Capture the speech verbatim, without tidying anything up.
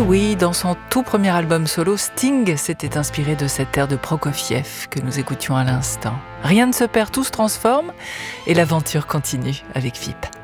oui, dans son tout premier album solo, Sting s'était inspiré de cette air de Prokofiev que nous écoutions à l'instant. Rien ne se perd, tout se transforme et l'aventure continue avec F I P.